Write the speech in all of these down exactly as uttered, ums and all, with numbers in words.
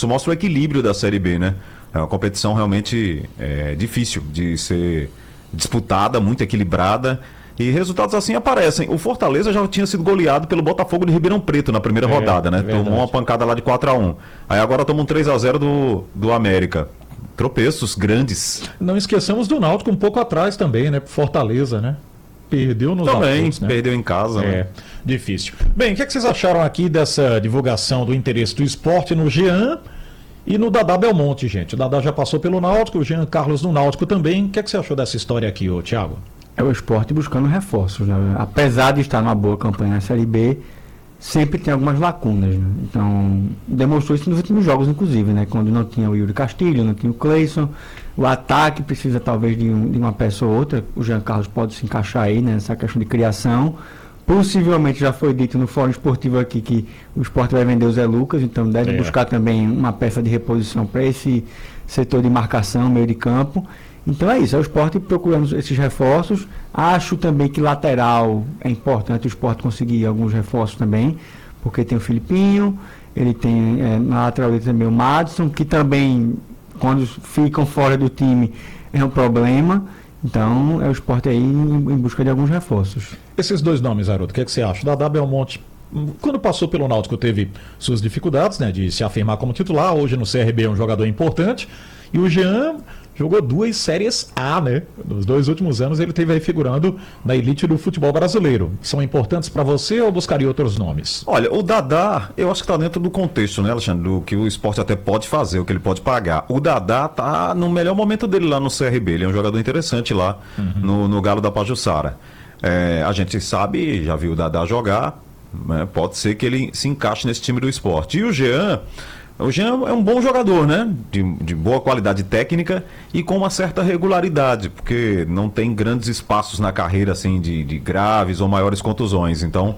Isso mostra o equilíbrio da Série B, né? É uma competição realmente é, difícil de ser disputada, muito equilibrada. E resultados assim aparecem. O Fortaleza já tinha sido goleado pelo Botafogo de Ribeirão Preto na primeira é, rodada, né? É tomou uma pancada lá de quatro a um. Aí agora toma um três a zero do, do América. Tropeços grandes. Não esqueçamos do Náutico um pouco atrás também, né? Fortaleza, né? Perdeu nos Também, aflitos, né? Perdeu em casa. É, né? Difícil. Bem, o que, é que vocês acharam aqui dessa divulgação do interesse do esporte no Jean e no Dadá Belmonte, gente? O Dadá já passou pelo Náutico, o Jean Carlos no Náutico também. O que, é que você achou dessa história aqui, ô Thiago? É o esporte buscando reforços, né? Apesar de estar numa boa campanha na Série B, sempre tem algumas lacunas, né? Então, demonstrou isso nos últimos jogos, inclusive, né? Quando não tinha o Yuri Castilho, não tinha o Cleison, o ataque precisa talvez de, um, de uma peça ou outra, o Jean Carlos pode se encaixar aí nessa questão de criação. Possivelmente já foi dito no Fórum Esportivo aqui que o esporte vai vender o Zé Lucas, então deve é. buscar também uma peça de reposição para esse setor de marcação, meio de campo. Então é isso, é o esporte procurando esses reforços. Acho também que lateral é importante o esporte conseguir alguns reforços também, porque tem o Filipinho, ele tem é, na lateral dele também o Madison, que também, quando ficam fora do time, é um problema. Então é o esporte aí em, em busca de alguns reforços. Esses dois nomes, Haroldo, o que, é que você acha? O Dadá Belmonte, quando passou pelo Náutico, teve suas dificuldades, né, de se afirmar como titular. Hoje no C R B é um jogador importante. E o Jean jogou duas séries A, né? Nos dois últimos anos ele esteve aí figurando na elite do futebol brasileiro. São importantes para você ou buscaria outros nomes? Olha, o Dadá, eu acho que está dentro do contexto, né, Alexandre? Do que o esporte até pode fazer, o que ele pode pagar. O Dadá tá no melhor momento dele lá no C R B. Ele é um jogador interessante lá uhum. no, no Galo da Pajuçara. É, a gente sabe, já viu o Dadá jogar, né? Pode ser que ele se encaixe nesse time do esporte. E o Jean... O Jean é um bom jogador, né? De, de boa qualidade técnica e com uma certa regularidade, porque não tem grandes espaços na carreira, assim, de, de graves ou maiores contusões. Então,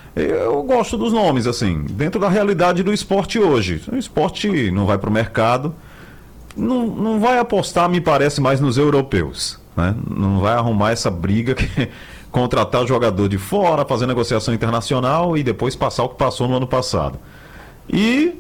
eu gosto dos nomes, assim, dentro da realidade do esporte hoje. O esporte não vai para o mercado, não, não vai apostar, me parece, mais nos europeus, né? Não vai arrumar essa briga que... contratar jogador de fora, fazer negociação internacional e depois passar o que passou no ano passado. E...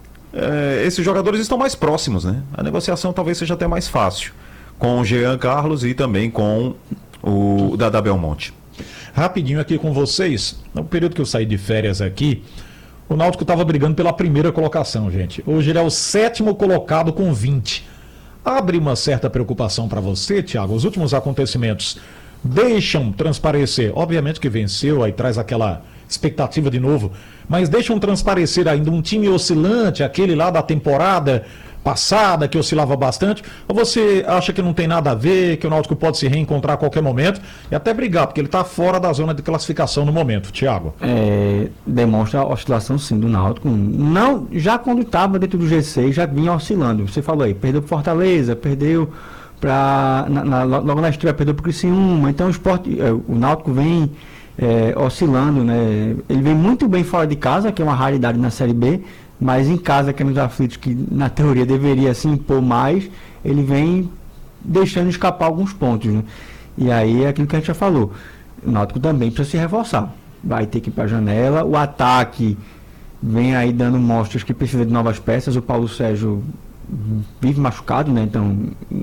É, esses jogadores estão mais próximos, né? A negociação talvez seja até mais fácil com o Jean Carlos e também com o Dadá Belmonte. Rapidinho aqui com vocês, no período que eu saí de férias aqui, o Náutico estava brigando pela primeira colocação, gente. Hoje ele é o sétimo colocado com vinte. Abre uma certa preocupação para você, Thiago? Os últimos acontecimentos deixam transparecer, obviamente que venceu, aí traz aquela expectativa de novo, mas deixam transparecer ainda um time oscilante, aquele lá da temporada passada que oscilava bastante, ou você acha que não tem nada a ver, que o Náutico pode se reencontrar a qualquer momento e até brigar, porque ele está fora da zona de classificação no momento, Thiago? É, demonstra a oscilação sim do Náutico, não, já quando estava dentro do G seis já vinha oscilando, você falou aí, perdeu para Fortaleza, perdeu para logo na estreia, perdeu para o Criciúma, então o, esporte, o Náutico vem É, oscilando, né? Ele vem muito bem fora de casa, que é uma raridade na Série B, mas em casa, que é nos aflitos, que na teoria deveria se impor mais, ele vem deixando escapar alguns pontos, né? E aí é aquilo que a gente já falou, o Náutico também precisa se reforçar, vai ter que ir para a janela, o ataque vem aí dando mostras que precisa de novas peças, o Paulo Sérgio vive machucado, né? Então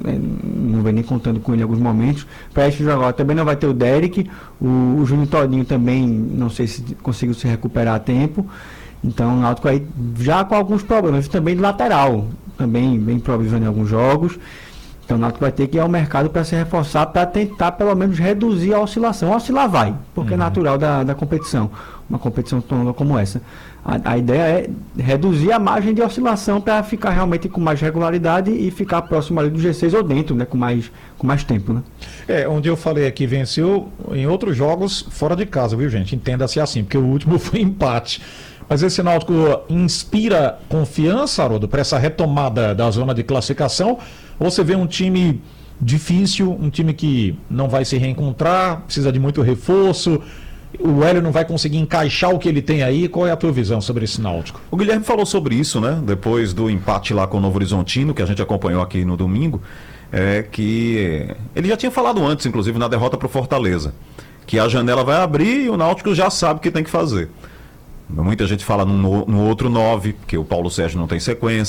não vem nem contando com ele em alguns momentos. Para esse jogador também não vai ter o Derek, o, o Júnior Todinho também não sei se conseguiu se recuperar a tempo. Então o Náutico aí já com alguns problemas também de lateral, também vem improvisando em alguns jogos. Então o Náutico vai ter que ir ao mercado para se reforçar, para tentar pelo menos reduzir a oscilação. Oscilar vai, porque uhum. é natural da, da competição, uma competição tão longa como essa. A, a ideia é reduzir a margem de oscilação para ficar realmente com mais regularidade e ficar próximo ali do G seis ou dentro, né, com mais, com mais tempo, né? É, onde eu falei aqui, venceu em outros jogos fora de casa, viu, gente? Entenda-se assim, porque o último foi empate. Mas esse Náutico inspira confiança, Haroldo, para essa retomada da zona de classificação? Ou você vê um time difícil, um time que não vai se reencontrar, precisa de muito reforço, o Hélio não vai conseguir encaixar o que ele tem aí? Qual é a tua visão sobre esse Náutico? O Guilherme falou sobre isso, né? Depois do empate lá com o Novo Horizontino, que a gente acompanhou aqui no domingo, é que ele já tinha falado antes, inclusive na derrota para o Fortaleza, que a janela vai abrir e o Náutico já sabe o que tem que fazer. Muita gente fala no, no outro nove, porque o Paulo Sérgio não tem sequência.